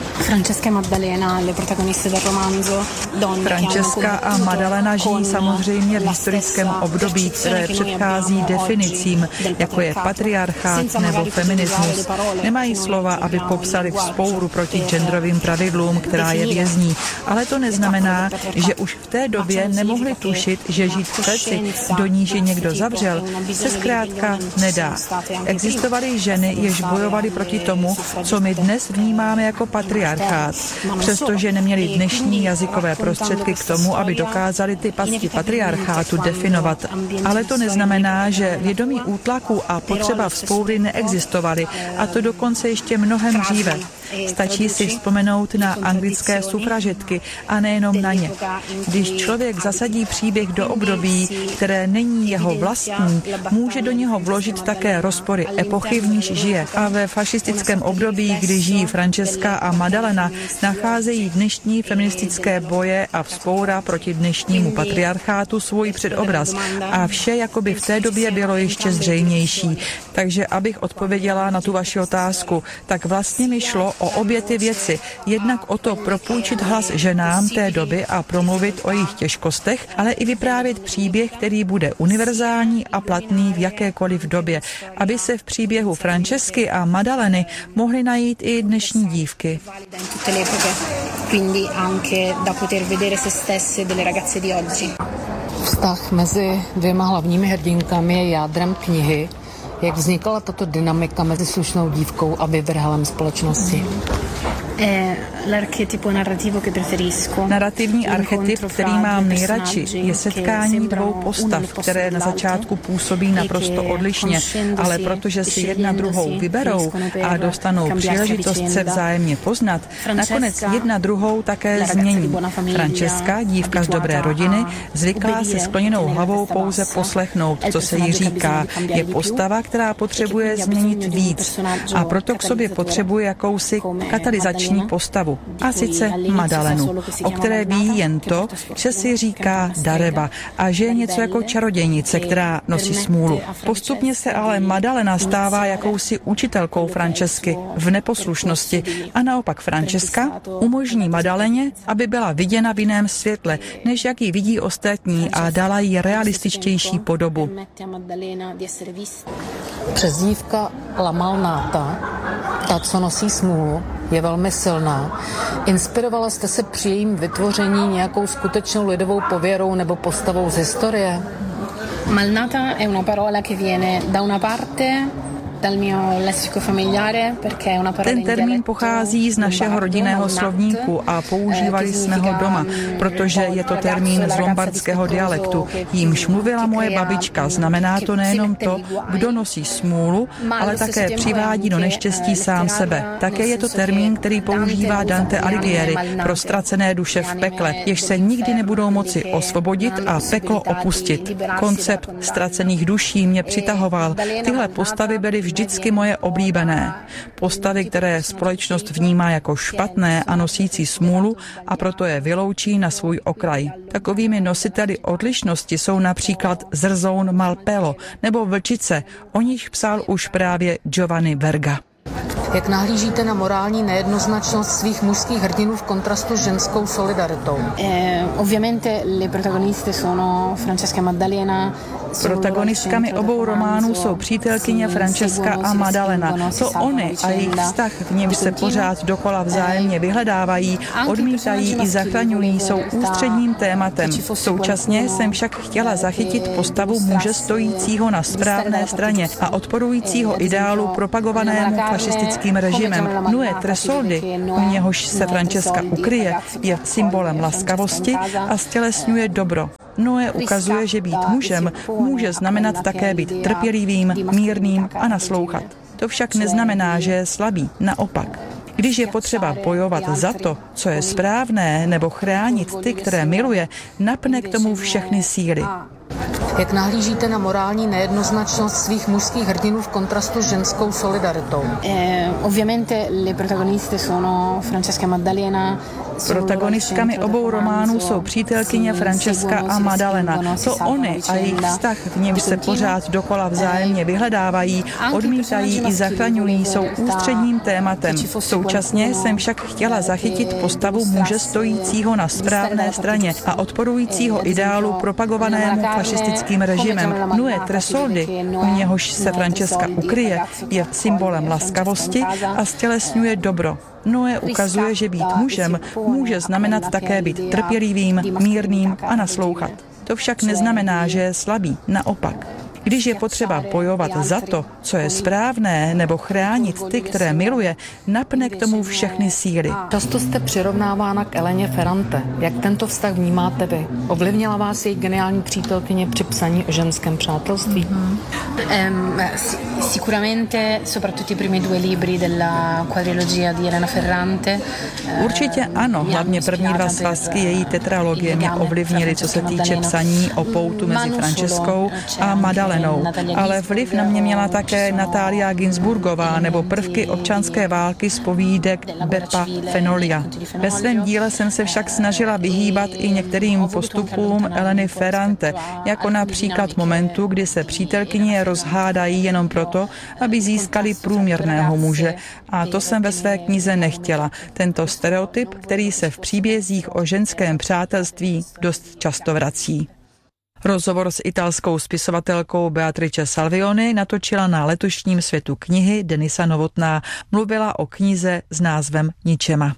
Francesca a Madalena žijí samozřejmě v historickém období, které předchází definicím, jako je patriarchát nebo feminismus. Nemají slova, aby popsali vzpouru proti genderovým pravidlům, která je vězní, ale to neznamená, že už v té době nemohli tušit, že žít v kleci, do níž je někdo zavřel, se zkrátka nedá. Existovaly ženy, jež bojovaly proti tomu, co my dnes vnímáme jako patriarchát, přestože neměli dnešní jazykové prostředky k tomu, aby dokázali ty pasti patriarchátu definovat. Ale to neznamená, že vědomí útlaku a potřeba vzpoury neexistovaly, a to dokonce ještě mnohem dříve. Stačí si vzpomenout na anglické sufražetky a nejenom na ně. Když člověk zasadí příběh do období, které není jeho vlastní, může do něho vložit také rozpory epochy, v níž žije. A ve fašistickém období, kdy žijí Francesca a Madalena, nacházejí dnešní feministické boje a vzpoura proti dnešnímu patriarchátu svůj předobraz. A vše jakoby v té době bylo ještě zřejmější. Takže abych odpověděla na tu vaši otázku, tak vlastně mi šlo o obě ty věci. Jednak o to propůjčit hlas ženám té doby a promluvit o jejich těžkostech, ale i vyprávět příběh, který bude univerzální a platný v jakékoliv době, aby se v příběhu Francesky a Madaleny mohly najít i dnešní dívky. Vztah mezi dvěma hlavními hrdinkami je jádrem knihy. Jak vznikala tato dynamika mezi slušnou dívkou a vyvrhelem společnosti? Narrativní archetyp, který mám nejradši, je setkání dvou postav, které na začátku působí naprosto odlišně, ale protože si jedna druhou vyberou a dostanou příležitost se vzájemně poznat, nakonec jedna druhou také změní. Francesca, dívka z dobré rodiny, zvyklá se skloněnou hlavou pouze poslechnout, co se jí říká. Je postava, která potřebuje změnit víc a proto k sobě potřebuje jakousi katalyzační postavu, a sice Madalenu, o které ví jen to, že si říká Dareba a že je něco jako čarodějnice, která nosí smůlu. Postupně se ale Madalena stává jakousi učitelkou Francesky v neposlušnosti a naopak Francesca umožní Madaleně, aby byla viděna v jiném světle, než jak ji vidí ostatní, a dala jí realističtější podobu. Přezdívka La Malnata, ta, co nosí smůlu, je velmi silná. Inspirovala jste se při jejím vytvoření nějakou skutečnou lidovou pověrou nebo postavou z historie? Malnata è una parola che viene da una parte Ten termín pochází z našeho rodinného slovníku a používali jsme ho doma, protože je to termín z lombardského dialektu. Jímž mluvila moje babička. Znamená to nejenom to, kdo nosí smůlu, ale také přivádí do neštěstí sám sebe. Také je to termín, který používá Dante Alighieri pro ztracené duše v pekle, jež se nikdy nebudou moci osvobodit a peklo opustit. Koncept ztracených duší mě přitahoval. Tyhle postavy byly vždycky moje oblíbené. Postavy, které společnost vnímá jako špatné a nosící smůlu a proto je vyloučí na svůj okraj. Takovými nositeli odlišnosti jsou například Zrzoun Malpelo nebo Vlčice, o nich psal už právě Giovanni Verga. Jak nahlížíte na morální nejednoznačnost svých mužských hrdinů v kontrastu s ženskou solidaritou? Protagonistkami obou románů jsou přítelkyně Francesca a Maddalena. To oni a jejich vztah, v němž se pořád dokola vzájemně vyhledávají, odmítají i zachraňují, jsou ústředním tématem. Současně jsem však chtěla zachytit postavu muže stojícího na správné straně a odporujícího ideálu propagovanému fašistickým režimem. Nue Tresoldi, u něhož se Francesca ukryje, je symbolem laskavosti a stělesňuje dobro. Noé ukazuje, že být mužem může znamenat také být trpělivým, mírným a naslouchat. To však neznamená, že je slabý, naopak. Když je potřeba bojovat za to, co je správné, nebo chránit ty, které miluje, napne k tomu všechny síly. Jak nahlížíte na morální nejednoznačnost svých mužských hrdinů v kontrastu s ženskou solidaritou? Protagonistkami obou románů jsou přítelkyně Francesca a Maddalena. To oni a jejich vztah, v němž se pořád dokola vzájemně vyhledávají, odmítají i zachraňují, jsou ústředním tématem. Současně jsem však chtěla zachytit postavu muže stojícího na správné straně a odporujícího ideálu propagovanému fašistickým režimem. Nue Tresoldi, u něhož se Francesca ukryje, je symbolem laskavosti a stělesňuje dobro. Noé ukazuje, že být mužem může znamenat také být trpělivým, mírným a naslouchat. To však neznamená, že je slabý, naopak. Když je potřeba bojovat za to, co je správné, nebo chránit ty, které miluje, napne k tomu všechny síly. Často jste přirovnávána k Eleně Ferrante. Jak tento vztah vnímáte vy? Ovlivnila vás její geniální přítelkyně při psaní o ženském přátelství? Sicuramente, soprattutto i primi due libri della quadrilogia di Elena Ferrante. Určitě ano, hlavně první dva svazky její tetralogie mě ovlivnily, co se týče psaní o poutu mezi Franceskou a Maddalenou. Ale vliv na mě měla také Natalia Ginzburgová nebo prvky občanské války z povídek Beppa Fenolia. Ve svém díle jsem se však snažila vyhýbat i některým postupům Eleny Ferrante, jako například momentu, kdy se přítelkyně rozhádají jenom proto, aby získali průměrného muže. A to jsem ve své knize nechtěla. Tento stereotyp, který se v příbězích o ženském přátelství dost často vrací. Rozhovor s italskou spisovatelkou Beatrice Salvioni natočila na letošním Světu knihy Denisa Novotná. Mluvila o knize s názvem Ničema.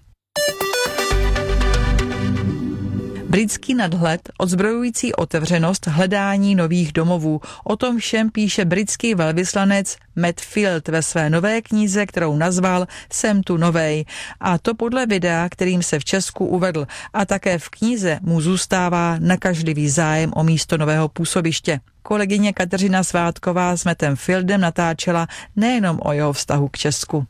Britský nadhled, odzbrojující otevřenost, hledání nových domovů. O tom všem píše britský velvyslanec Matt Field ve své nové knize, kterou nazval Jsem tu novej. A to podle videa, kterým se v Česku uvedl. A také v knize mu zůstává nakažlivý zájem o místo nového působiště. Kolegyně Kateřina Svátková s Mattem Fieldem natáčela nejenom o jeho vztahu k Česku.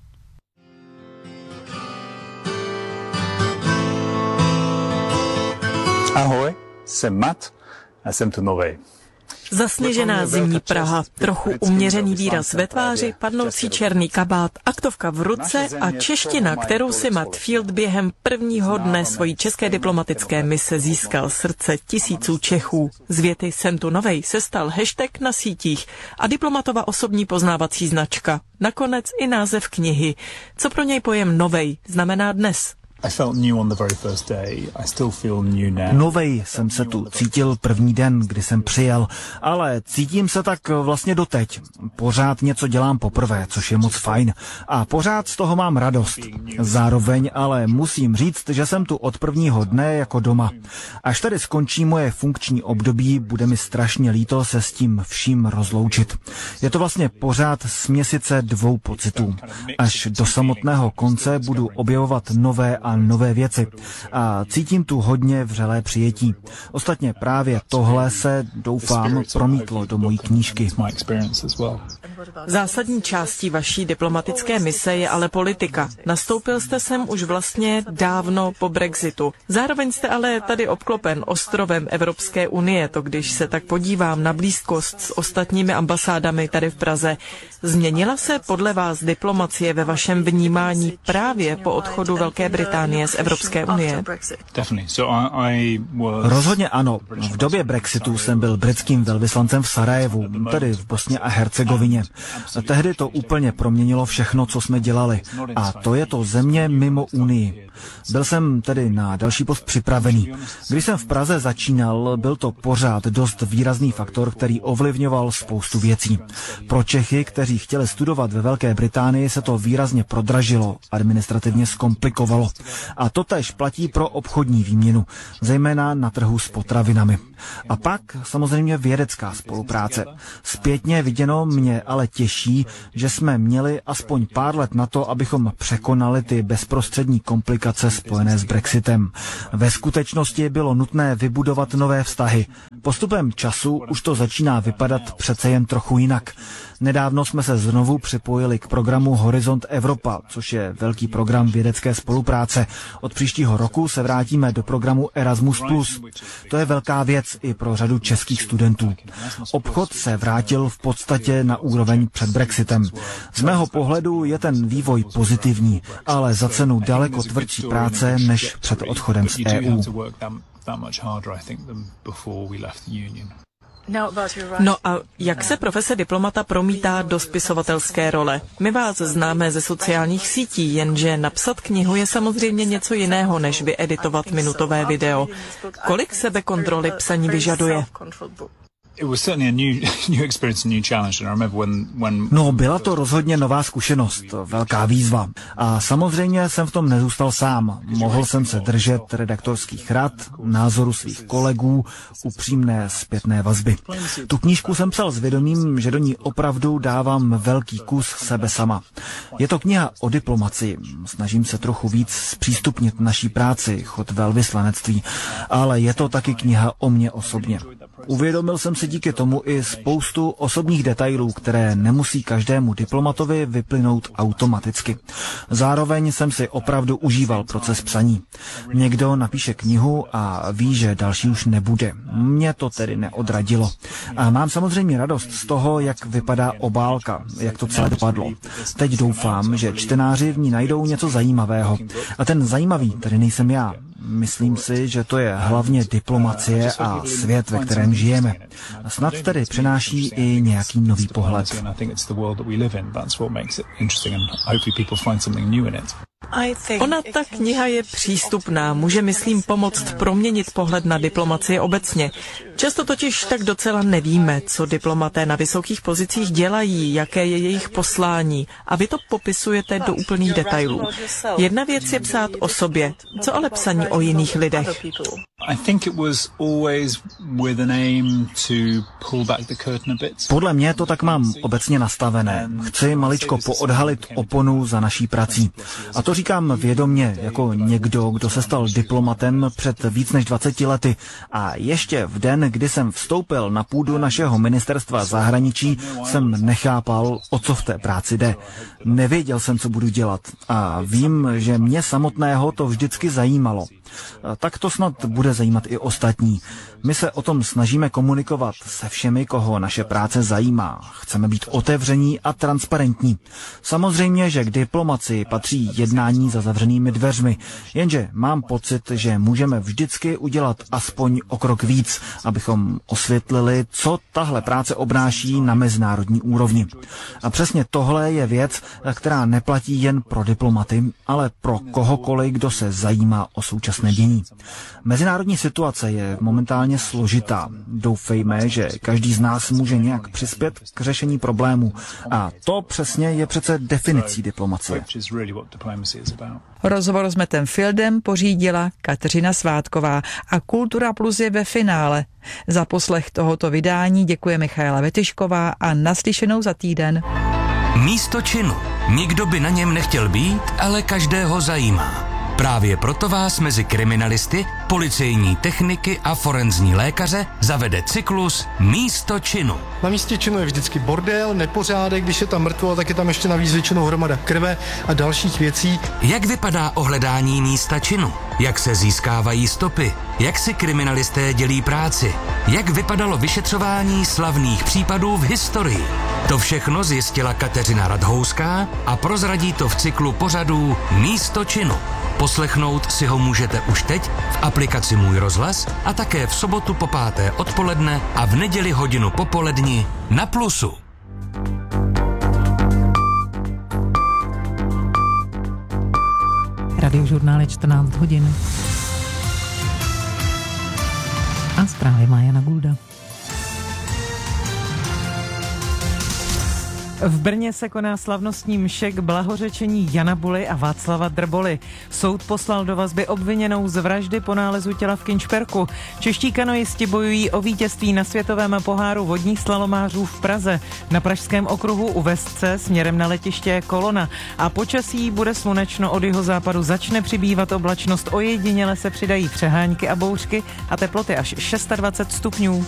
Ahoj, jsem Matt a jsem tu novej. Zasněžená zimní Praha, trochu uměřený výraz ve tváři, padnoucí černý kabát, aktovka v ruce a čeština, kterou si Matt Field během prvního dne svojí české diplomatické mise získal srdce tisíců Čechů. Z věty Jsem tu novej se stal hashtag na sítích a diplomatova osobní poznávací značka. Nakonec i název knihy. Co pro něj pojem novej znamená dnes? Novej jsem se tu cítil první den, kdy jsem přijel, ale cítím se tak vlastně doteď. Pořád něco dělám poprvé, což je moc fajn. A pořád z toho mám radost. Zároveň ale musím říct, že jsem tu od prvního dne jako doma. Až tady skončí moje funkční období, bude mi strašně líto se s tím vším rozloučit. Je to vlastně pořád směsice dvou pocitů. Až do samotného konce budu objevovat nové a nové věci. A cítím tu hodně vřelé přijetí. Ostatně právě tohle se, doufám, promítlo do mojí knížky. Zásadní částí vaší diplomatické mise je ale politika. Nastoupil jste sem už vlastně dávno po Brexitu. Zároveň jste ale tady obklopen ostrovem Evropské unie, to když se tak podívám na blízkost s ostatními ambasádami tady v Praze. Změnila se podle vás diplomacie ve vašem vnímání právě po odchodu Velké Británie z Evropské unie? Rozhodně ano. V době Brexitu jsem byl britským velvyslancem v Sarajevu, tedy v Bosně a Hercegovině. Tehdy to úplně proměnilo všechno, co jsme dělali. A to je to země mimo Unii. Byl jsem tedy na další post připravený. Když jsem v Praze začínal, byl to pořád dost výrazný faktor, který ovlivňoval spoustu věcí. Pro Čechy, kteří chtěli studovat ve Velké Británii, se to výrazně prodražilo, administrativně zkomplikovalo. A to též platí pro obchodní výměnu, zejména na trhu s potravinami. A pak samozřejmě vědecká spolupráce. Zpětně viděno mě ale těší, že jsme měli aspoň pár let na to, abychom překonali ty bezprostřední komplikace spojené s Brexitem. Ve skutečnosti bylo nutné vybudovat nové vztahy. Postupem času už to začíná vypadat přece jen trochu jinak. Nedávno jsme se znovu připojili k programu Horizont Evropa, což je velký program vědecké spolupráce. Od příštího roku se vrátíme do programu Erasmus+. To je velká věc i pro řadu českých studentů. Obchod se vrátil v podstatě na úroveň před Brexitem. Z mého pohledu je ten vývoj pozitivní, ale za cenu daleko tvrdší práce než před odchodem z EU. No a jak se profese diplomata promítá do spisovatelské role? My vás známe ze sociálních sítí, jenže napsat knihu je samozřejmě něco jiného, než vyeditovat minutové video. Kolik sebekontroly psaní vyžaduje? No, byla to rozhodně nová zkušenost, velká výzva. A samozřejmě jsem v tom nezůstal sám. Mohl jsem se držet redaktorských rad, názoru svých kolegů, upřímné zpětné vazby. Tu knížku jsem psal s vědomím, že do ní opravdu dávám velký kus sebe sama. Je to kniha o diplomacii. Snažím se trochu víc zpřístupnit naší práci, chod velvyslanectví, ale je to taky kniha o mně osobně. Uvědomil jsem si díky tomu i spoustu osobních detailů, které nemusí každému diplomatovi vyplynout automaticky. Zároveň jsem si opravdu užíval proces psaní. Někdo napíše knihu a ví, že další už nebude. Mě to tedy neodradilo. A mám samozřejmě radost z toho, jak vypadá obálka, jak to celé dopadlo. Teď doufám, že čtenáři v ní najdou něco zajímavého. A ten zajímavý tedy nejsem já. Myslím si, že to je hlavně diplomacie a svět, ve kterém žijeme. A snad tedy přináší i nějaký nový pohled. Ona, ta kniha je přístupná, může, myslím, pomoct proměnit pohled na diplomacii obecně. Často totiž tak docela nevíme, co diplomaté na vysokých pozicích dělají, jaké je jejich poslání, a vy to popisujete do úplných detailů. Jedna věc je psát o sobě, co ale psaní o jiných lidech? Podle mě to tak mám obecně nastavené. Chci maličko poodhalit oponu za naší prací. A to říkám vědomě jako někdo, kdo se stal diplomatem před víc než 20 lety a ještě v den, kdy jsem vstoupil na půdu našeho ministerstva zahraničí, jsem nechápal, o co v té práci jde. Nevěděl jsem, co budu dělat a vím, že mě samotného to vždycky zajímalo. Tak to snad bude zajímat i ostatní. My se o tom snažíme komunikovat se všemi, koho naše práce zajímá. Chceme být otevření a transparentní. Samozřejmě, že k diplomacii patří jednání za zavřenými dveřmi, jenže mám pocit, že můžeme vždycky udělat aspoň o krok víc, abychom osvětlili, co tahle práce obnáší na mezinárodní úrovni. A přesně tohle je věc, která neplatí jen pro diplomaty, ale pro kohokoliv, kdo se zajímá o současné dění. Mezinárodní situace je momentálně složitá. Doufejme, že každý z nás může nějak přispět k řešení problému. A to přesně je přece definicí diplomacie. Rozhovor s Mattem Fieldem pořídila Kateřina Svátková a Kultura Plus je ve finále. Za poslech tohoto vydání děkuje Michaela Vetyšková a naslyšenou za týden. Místo činu. Nikdo by na něm nechtěl být, ale každého zajímá. Právě proto vás mezi kriminalisty, policejní techniky a forenzní lékaře zavede cyklus Místo činu. Na místě činu je vždycky bordel, nepořádek, když je tam mrtvo, tak je tam ještě navíc většinou hromada krve a dalších věcí. Jak vypadá ohledání místa činu? Jak se získávají stopy? Jak si kriminalisté dělí práci? Jak vypadalo vyšetřování slavných případů v historii? To všechno zjistila Kateřina Radhouská a prozradí to v cyklu pořadů Místo činu. Poslechnout si ho můžete už teď v aplikaci Můj rozhlas a také v sobotu po 5. odpoledne a v neděli hodinu popoledni na Plusu. Radiožurnál je 14 hodin. A zprávy má Jana Gulda. V Brně se koná slavnostní mše k blahořečení Jana Buly a Václava Drboly. Soud poslal do vazby obviněnou z vraždy po nálezu těla v Kynšperku. Čeští kanoisti bojují o vítězství na světovém poháru vodních slalomářů v Praze. Na pražském okruhu u Vestce směrem na letiště je kolona a počasí bude slunečno, od jihozápadu začne přibývat oblačnost, ojediněle se přidají přehánky a bouřky a teploty až 26 stupňů.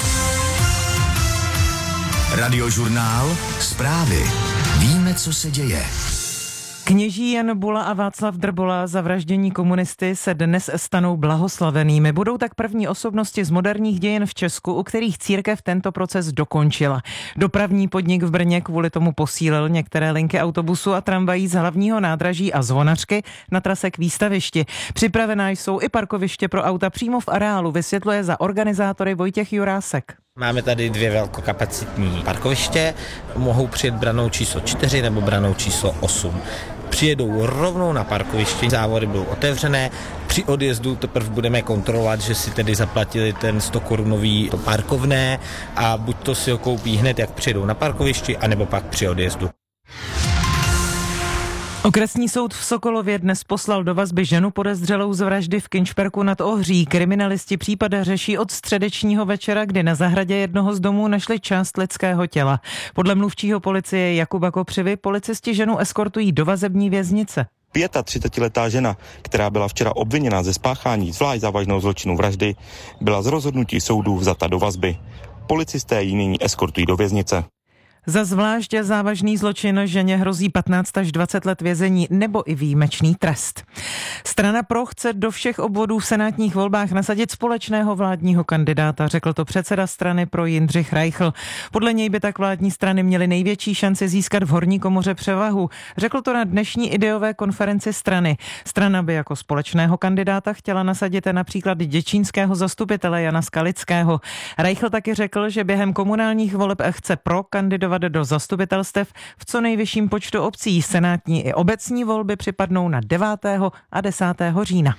Radiožurnál, zprávy. Víme, co se děje. Kněží Jan Bula a Václav Drbola, zavraždění komunisty, se dnes stanou blahoslavenými. Budou tak první osobnosti z moderních dějin v Česku, u kterých církev tento proces dokončila. Dopravní podnik v Brně kvůli tomu posílil některé linky autobusu a tramvají z hlavního nádraží a Zvonařky na trase k výstavišti. Připravená jsou i parkoviště pro auta přímo v areálu, vysvětluje za organizátory Vojtěch Jurásek. Máme tady 2 velkokapacitní parkoviště, mohou přijet branou číslo 4 nebo branou číslo 8. Přijedou rovnou na parkoviště, závody budou otevřené, při odjezdu teprve budeme kontrolovat, že si tedy zaplatili ten 100 korunový parkovné a buď to si ho koupí hned, jak přijedou na parkovišti, anebo pak při odjezdu. Okresní soud v Sokolově dnes poslal do vazby ženu podezřelou z vraždy v Kynšperku nad Ohří. Kriminalisti případ řeší od středečního večera, kdy na zahradě jednoho z domů našli část lidského těla. Podle mluvčího policie Jakuba Kopřivy policisti ženu eskortují do vazební věznice. 35letá žena, která byla včera obviněna ze spáchání zvlášť závažného zločinu vraždy, byla z rozhodnutí soudu vzata do vazby. Policisté ji nyní eskortují do věznice. Za zvlášť závažný zločin ženě hrozí 15 až 20 let vězení nebo i výjimečný trest. Strana Pro chce do všech obvodů v senátních volbách nasadit společného vládního kandidáta, řekl to předseda strany Pro Jindřich Reichl. Podle něj by tak vládní strany měly největší šanci získat v horní komoře převahu. Řekl to na dnešní ideové konferenci strany. Strana by jako společného kandidáta chtěla nasadit například děčínského zastupitele Jana Skalického. Reichl taky řekl, že během komunálních voleb chce Pro kandidovat do zastupitelstev v co nejvyšším počtu obcí. Senátní i obecní volby připadnou na 9. a 10. října.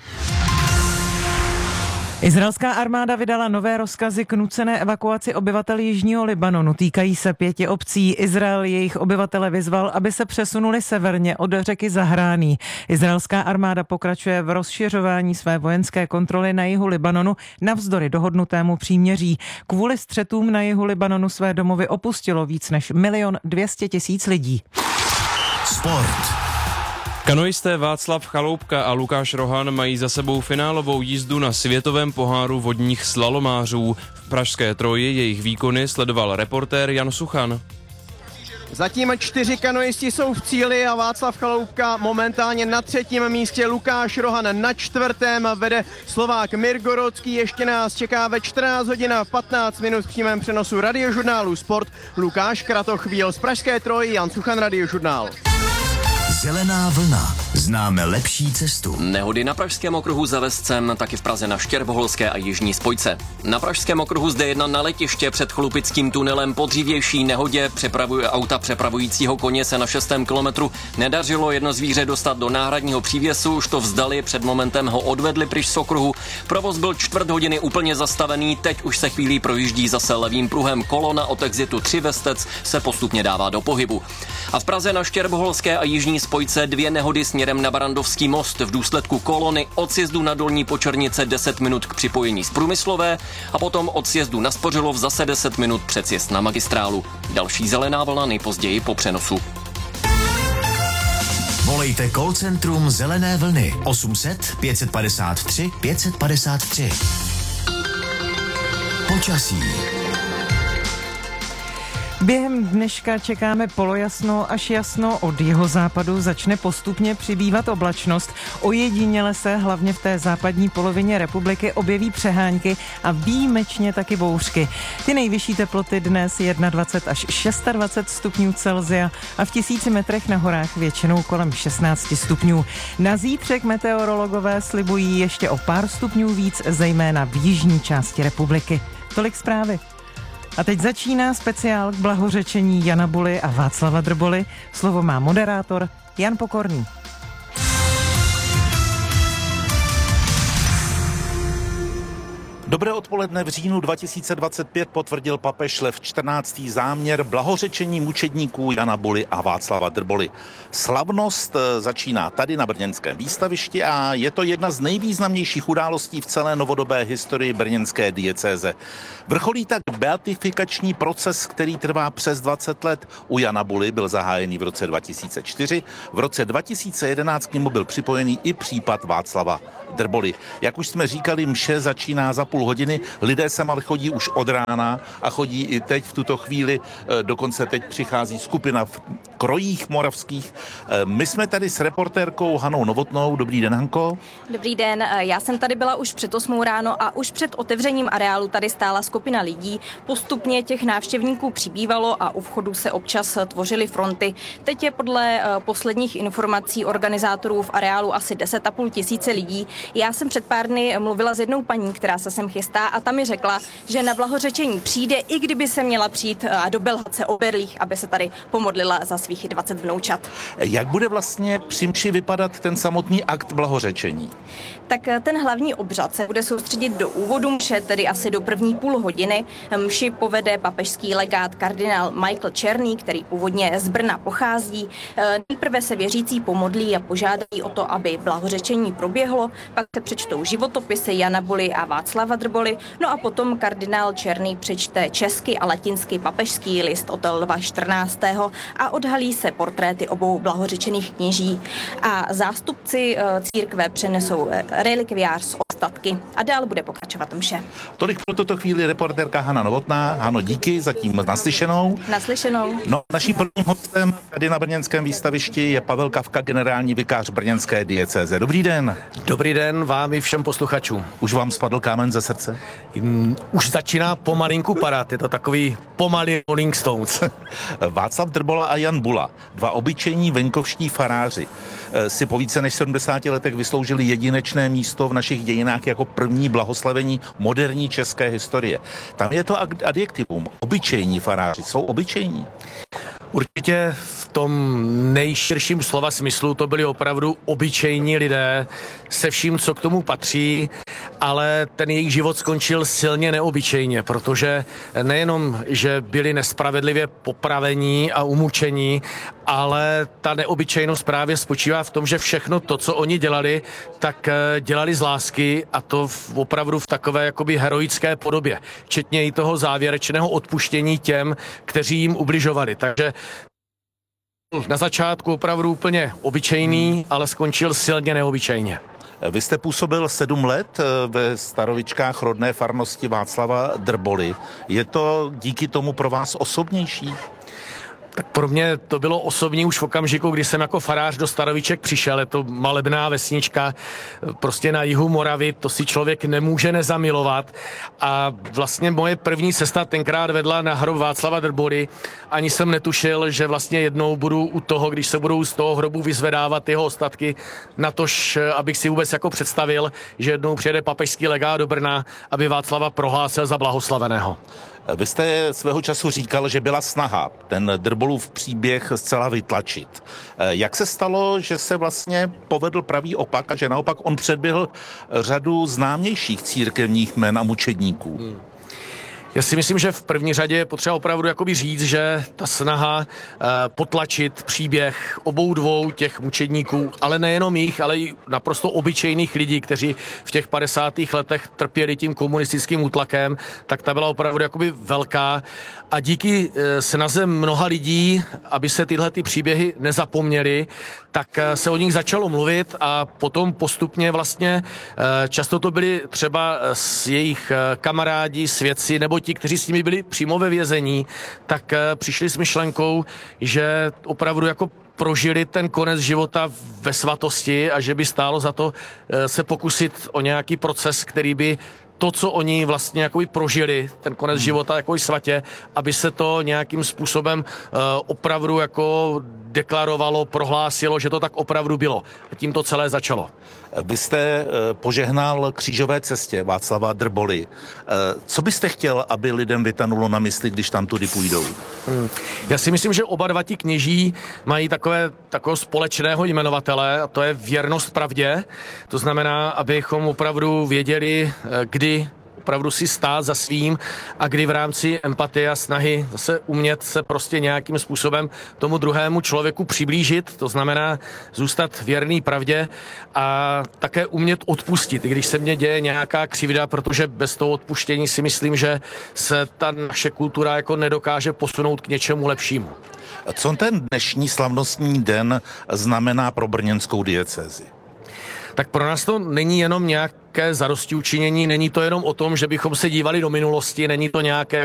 Izraelská armáda vydala nové rozkazy k nucené evakuaci obyvatel jižního Libanonu. Týkají se 5 obcí. Izrael jejich obyvatele vyzval, aby se přesunuli severně od řeky Zahrání. Izraelská armáda pokračuje v rozšiřování své vojenské kontroly na jihu Libanonu navzdory dohodnutému příměří. Kvůli střetům na jihu Libanonu své domovy opustilo víc než 1 200 000 lidí. Sport. Kanoisté Václav Chaloupka a Lukáš Rohan mají za sebou finálovou jízdu na světovém poháru vodních slalomářů. V pražské Troji jejich výkony sledoval reportér Jan Suchan. Zatím 4 kanoisti jsou v cíli a Václav Chaloupka momentálně na 3. místě, Lukáš Rohan na 4. vede Slovák Mirgorodský. Ještě nás čeká ve 14 hodin a 15 minut v přímém přenosu Radiožurnálu Sport Lukáš Kratochvíl. Z Pražské Troji Jan Suchan, Radiožurnál. Zelená vlna. Známe lepší cestu. Nehody na Pražském okruhu za Vescem, taky v Praze na Štěrboholské a Jižní spojce. Na Pražském okruhu zde jedna na letiště před Chlupickým tunelem po dřívější nehodě auta přepravujícího koně se na 6. kilometru nedařilo jedno zvíře dostat do náhradního přívěsu, už to vzdali, před momentem ho odvedli pryč z okruhu. Provoz byl 1/4 hodiny úplně zastavený, teď už se chvílí projíždí zase levým pruhem. Kolona od exitu 3 Vestec se postupně dává do pohybu. A v Praze na Štěrboholské a Jižní spojce 2 nehody směrem na Barandovský most. V důsledku kolony od sjezdu na Dolní Počernice 10 minut k připojení z Průmyslové a potom od sjezdu na Spořilov zase 10 minut před sjezd na magistrálu. Další zelená vlna nejpozději po přenosu. Volejte call centrum Zelené vlny 800 553 553. Počasí. Během dneška čekáme polojasno až jasno, od jihozápadu začne postupně přibývat oblačnost. Ojediněle se hlavně v té západní polovině republiky objeví přehánky a výjimečně taky bouřky. Ty nejvyšší teploty dnes 21 až 26 stupňů Celsia a v 1000 metrech na horách většinou kolem 16 stupňů. Na zítřek meteorologové slibují ještě o pár stupňů víc, zejména v jižní části republiky. Tolik zprávy. A teď začíná speciál k blahořečení Jana Buly a Václava Drboly. Slovo má moderátor Jan Pokorný. Dobré odpoledne. V říjnu 2025 potvrdil papež Lev XIV. Záměr blahořečení mučedníků Jana Buly a Václava Drboly. Slavnost začíná tady na brněnském výstavišti a je to jedna z nejvýznamnějších událostí v celé novodobé historii brněnské diecéze. Vrcholí tak beatifikační proces, který trvá přes 20 let. U Jana Buly byl zahájený v roce 2004, v roce 2011 k němu byl připojený i případ Václava Drboly. Jak už jsme říkali, mše začíná za půl hodiny, lidé sem ale chodí už od rána a chodí i teď v tuto chvíli, dokonce teď přichází skupina v krojích moravských. My jsme tady s reportérkou Hanou Novotnou. Dobrý den, Hanko. Dobrý den, já jsem tady byla už před 8 ráno a už před otevřením areálu tady stála skupina lidí. Postupně těch návštěvníků přibývalo a u vchodu se občas tvořily fronty. Teď je podle posledních informací organizátorů v areálu asi 10,5 tisíce lidí. Já jsem před pár dny mluvila s jednou paní, která se sem chystá a ta mi řekla, že na blahořečení přijde, i kdyby se měla přijít do Belhatce o berlích, aby se tady pomodlila za svých 20 vnoučat. Jak bude vlastně při mši vypadat ten samotný akt blahořečení? Tak ten hlavní obřad se bude soustředit do úvodu mše, tedy asi do první půl hodiny. Mši povede papežský legát kardinál Michael Černý, který původně z Brna pochází. Nejprve se věřící pomodlí a požádají o to, aby blahořečení proběhlo, pak se přečtou životopisy Jana Buly a Václava Drboly, no a potom kardinál Černý přečte česky a latinsky papežský list od Lva 14. a odhalí se portréty obou blahořečených kněží. A zástupci církve přenesou relikviář z ostatky a dál bude pokračovat mše. Tolik pro tuto chvíli reportérka Hana Novotná. Hano, díky, zatím naslyšenou. Naslyšenou. No, naším prvním hostem tady na brněnském výstavišti je Pavel Kavka, generální vikář brněnské diecéze. Dobrý den. Dobrý den vám i všem posluchačům. Už vám spadl kámen ze srdce? Už začíná pomalinku padat, je to takový pomalý Rolling Stones. Václav Drbola a Jan Bula, dva obyčejní venkovští faráři, si po více než 70 letech vysloužili jedinečné místo v našich dějinách jako první blahoslavení moderní české historie. Tam je to adjektivum. Obyčejní faráři. Jsou obyčejní? Určitě v tom nejširším slova smyslu to byli opravdu obyčejní lidé se vším, co k tomu patří, ale ten jejich život skončil silně neobyčejně, protože nejenom, že byli nespravedlivě popravení a umučení, ale ta neobyčejnost právě spočívá v tom, že všechno to, co oni dělali, tak dělali z lásky a to opravdu v takové jakoby heroické podobě, včetně i toho závěrečného odpuštění těm, kteří jim ubližovali. Takže na začátku opravdu úplně obyčejný, ale skončil silně neobyčejně. Vy jste působil 7 let ve Starovičkách rodné farnosti Václava Drboly. Je to díky tomu pro vás osobnější? Tak pro mě to bylo osobní už v okamžiku, kdy jsem jako farář do Staroviček přišel. Je to malebná vesnička prostě na jihu Moravy, to si člověk nemůže nezamilovat. A vlastně moje první cesta tenkrát vedla na hrob Václava Drboly. Ani jsem netušil, že vlastně jednou budu u toho, když se budou z toho hrobu vyzvedávat jeho ostatky, natož abych si vůbec jako představil, že jednou přijede papežský legát do Brna, aby Václava prohlásil za blahoslaveného. Vy jste svého času říkal, že byla snaha ten Drbolův příběh zcela vytlačit. Jak se stalo, že se vlastně povedl pravý opak a že naopak on předběhl řadu známějších církevních jmen a mučedníků? Já si myslím, že v první řadě je potřeba opravdu jakoby říct, že ta snaha potlačit příběh obou dvou těch mučedníků, ale nejenom jich, ale i naprosto obyčejných lidí, kteří v těch 50. letech trpěli tím komunistickým útlakem, tak ta byla opravdu jakoby velká. A díky snaze mnoha lidí, aby se tyhle ty příběhy nezapomněly, tak se o nich začalo mluvit a potom postupně vlastně často to byli třeba jejich kamarádi, svědci nebo ti, kteří s nimi byli přímo ve vězení, tak přišli s myšlenkou, že opravdu jako prožili ten konec života ve svatosti a že by stálo za to se pokusit o nějaký proces, který by to, co oni vlastně jakoby prožili, ten konec života jako svatě, aby se to nějakým způsobem opravdu jako deklarovalo, prohlásilo, že to tak opravdu bylo. A tím to celé začalo. Vy jste požehnal křížové cestě Václava Drboly. Co byste chtěl, aby lidem vytanulo na mysli, když tam tudy půjdou? Já si myslím, že oba dva ti kněží mají takového společného jmenovatele a to je věrnost pravdě. To znamená, abychom opravdu věděli, kdy opravdu si stát za svým a kdy v rámci empatie a snahy zase umět se prostě nějakým způsobem tomu druhému člověku přiblížit, to znamená zůstat věrný pravdě a také umět odpustit, i když se mně děje nějaká křivda, protože bez toho odpuštění si myslím, že se ta naše kultura jako nedokáže posunout k něčemu lepšímu. Co ten dnešní slavnostní den znamená pro brněnskou diecézi? Tak pro nás to není jenom nějaké zadostiučinění, není to jenom o tom, že bychom se dívali do minulosti, není to nějaké